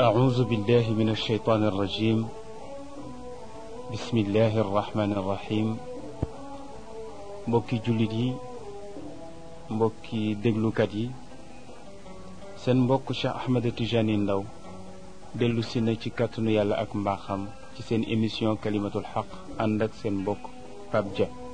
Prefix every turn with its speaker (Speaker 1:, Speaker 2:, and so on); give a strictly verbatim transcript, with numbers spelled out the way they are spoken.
Speaker 1: أعوذ بالله من الشيطان الرجيم بسم الله الرحمن الرحيم mbokki jullit yi mbokki déglukat yi seen mbokk Cheikh Ahmed Tijani Ndaw dellu si na ci kàttanu yàlla ak mbaaxam ci seen émission kalimatul xaq ànd ak seen mbokk Pape Dia